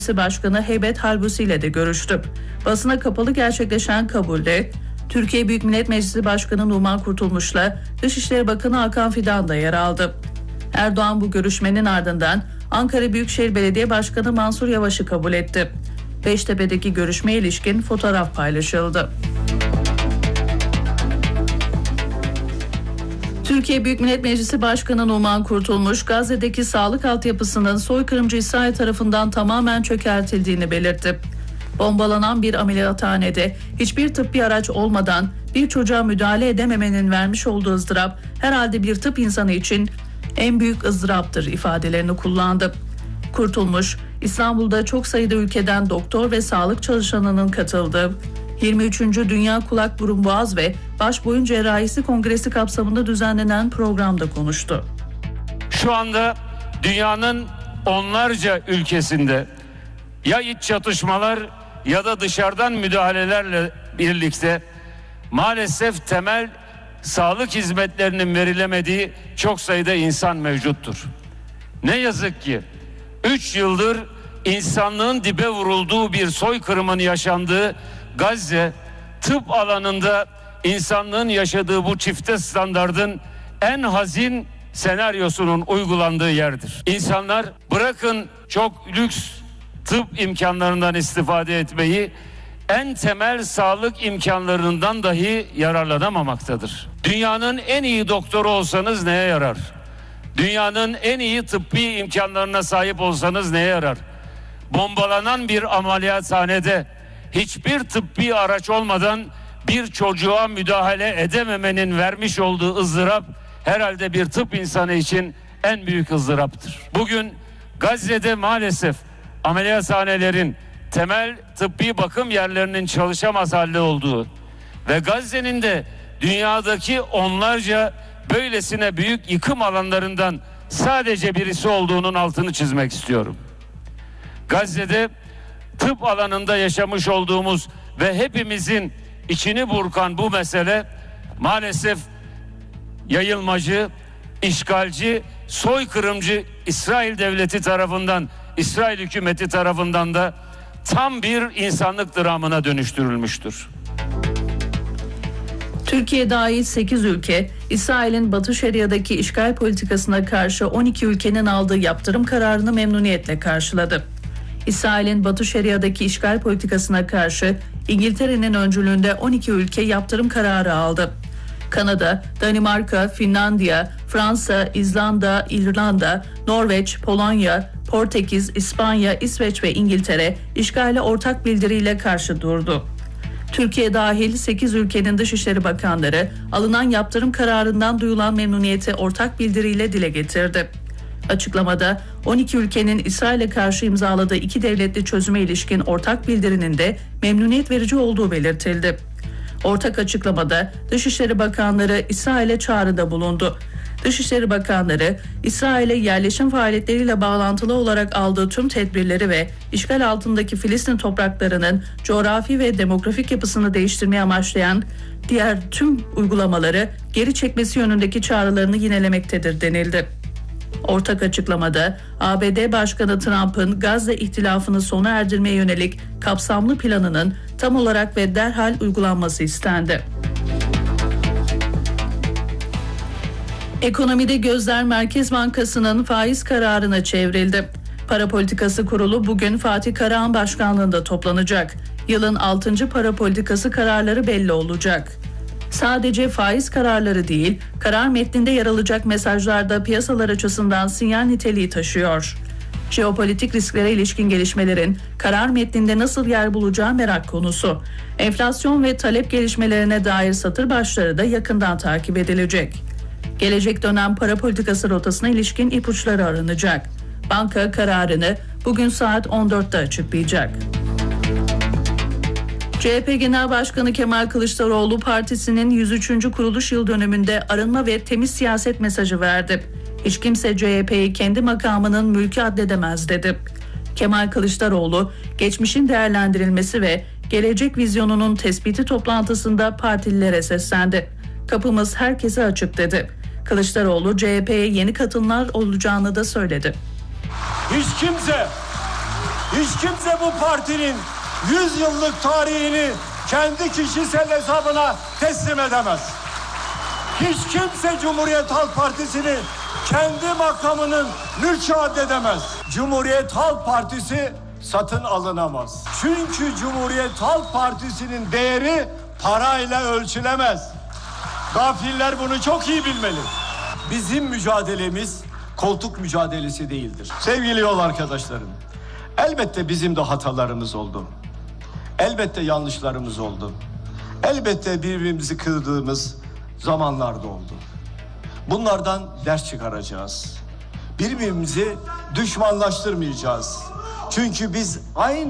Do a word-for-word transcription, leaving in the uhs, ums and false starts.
Başkanı Heybet Halbusi ile de görüştü. Basına kapalı gerçekleşen kabulde Türkiye Büyük Millet Meclisi Başkanı Numan Kurtulmuş'la Dışişleri Bakanı Hakan Fidan da yer aldı. Erdoğan bu görüşmenin ardından Ankara Büyükşehir Belediye Başkanı Mansur Yavaş'ı kabul etti. Beştepe'deki görüşmeye ilişkin fotoğraf paylaşıldı. Türkiye Büyük Millet Meclisi Başkanı Numan Kurtulmuş, Gazze'deki sağlık altyapısının soykırımcı İsrail tarafından tamamen çökertildiğini belirtti. Bombalanan bir ameliyathanede hiçbir tıbbi araç olmadan bir çocuğa müdahale edememenin vermiş olduğu ızdırap herhalde bir tıp insanı için en büyük ızdıraptır ifadelerini kullandı. Kurtulmuş, İstanbul'da çok sayıda ülkeden doktor ve sağlık çalışanının katıldığı yirmi üçüncü Dünya Kulak Burun Boğaz ve Baş Boyun Cerrahisi Kongresi kapsamında düzenlenen programda konuştu. Şu anda dünyanın onlarca ülkesinde ya iç çatışmalar ya da dışarıdan müdahalelerle birlikte maalesef temel sağlık hizmetlerinin verilemediği çok sayıda insan mevcuttur. Ne yazık ki üç yıldır insanlığın dibe vurulduğu bir soykırımın yaşandığı Gazze, tıp alanında insanlığın yaşadığı bu çifte standardın en hazin senaryosunun uygulandığı yerdir. İnsanlar bırakın çok lüks tıp imkanlarından istifade etmeyi, en temel sağlık imkanlarından dahi yararlanamamaktadır. Dünyanın en iyi doktoru olsanız neye yarar? Dünyanın en iyi tıbbi imkanlarına sahip olsanız neye yarar? Bombalanan bir ameliyathanede hiçbir tıbbi araç olmadan bir çocuğa müdahale edememenin vermiş olduğu ızdırap herhalde bir tıp insanı için en büyük ızdıraptır. Bugün Gazze'de maalesef ameliyathanelerin, temel tıbbi bakım yerlerinin çalışamaz halde olduğu ve Gazze'nin de dünyadaki onlarca böylesine büyük yıkım alanlarından sadece birisi olduğunun altını çizmek istiyorum. Gazze'de tıp alanında yaşamış olduğumuz ve hepimizin içini burkan bu mesele maalesef yayılmacı, işgalci, soykırımcı İsrail devleti tarafından, İsrail hükümeti tarafından da tam bir insanlık dramına dönüştürülmüştür. Türkiye dahil sekiz ülke, İsrail'in Batı Şeria'daki işgal politikasına karşı on iki ülkenin aldığı yaptırım kararını memnuniyetle karşıladı. İsrail'in Batı Şeria'daki işgal politikasına karşı İngiltere'nin öncülüğünde on iki ülke yaptırım kararı aldı. Kanada, Danimarka, Finlandiya, Fransa, İzlanda, İrlanda, Norveç, Polonya, Portekiz, İspanya, İsveç ve İngiltere işgale ortak bildiriyle karşı durdu. Türkiye dahil sekiz ülkenin Dışişleri Bakanları alınan yaptırım kararından duyulan memnuniyeti ortak bildiriyle dile getirdi. Açıklamada on iki ülkenin İsrail'e karşı imzaladığı iki devletli çözüme ilişkin ortak bildirinin de memnuniyet verici olduğu belirtildi. Ortak açıklamada Dışişleri Bakanları İsrail'e çağrıda bulundu. Dışişleri Bakanları, İsrail'e yerleşim faaliyetleriyle bağlantılı olarak aldığı tüm tedbirleri ve işgal altındaki Filistin topraklarının coğrafi ve demografik yapısını değiştirmeye amaçlayan diğer tüm uygulamaları geri çekmesi yönündeki çağrılarını yinelemektedir denildi. Ortak açıklamada A B D Başkanı Trump'ın Gazze ihtilafını sona erdirmeye yönelik kapsamlı planının tam olarak ve derhal uygulanması istendi. Ekonomide gözler Merkez Bankası'nın faiz kararına çevrildi. Para Politikası Kurulu bugün Fatih Karahan başkanlığında toplanacak. Yılın altıncı para politikası kararları belli olacak. Sadece faiz kararları değil, karar metninde yer alacak mesajlar da piyasalar açısından sinyal niteliği taşıyor. Jeopolitik risklere ilişkin gelişmelerin karar metninde nasıl yer bulacağı merak konusu. Enflasyon ve talep gelişmelerine dair satır başları da yakından takip edilecek. Gelecek dönem para politikası rotasına ilişkin ipuçları aranacak. Banka kararını bugün saat on dörtte açıklayacak. C H P Genel Başkanı Kemal Kılıçdaroğlu partisinin yüz üçüncü kuruluş yıl dönümünde arınma ve temiz siyaset mesajı verdi. Hiç kimse C H P'yi kendi makamının mülkü addedemez dedi. Kemal Kılıçdaroğlu, geçmişin değerlendirilmesi ve gelecek vizyonunun tespiti toplantısında partililere seslendi. Kapımız herkese açık dedi. Kılıçdaroğlu C H P'ye yeni katılımlar olacağını da söyledi. Hiç kimse Hiç kimse bu partinin yüz yıllık tarihini kendi kişisel hesabına teslim edemez. Hiç kimse Cumhuriyet Halk Partisi'ni kendi makamının mülkü addedemez. Cumhuriyet Halk Partisi satın alınamaz. Çünkü Cumhuriyet Halk Partisi'nin değeri parayla ölçülemez. Gafiller bunu çok iyi bilmeli. Bizim mücadelemiz koltuk mücadelesi değildir. Sevgili yol arkadaşlarım, elbette bizim de hatalarımız oldu. Elbette yanlışlarımız oldu. Elbette birbirimizi kırdığımız zamanlarda oldu. Bunlardan ders çıkaracağız. Birbirimizi düşmanlaştırmayacağız. Çünkü biz aynı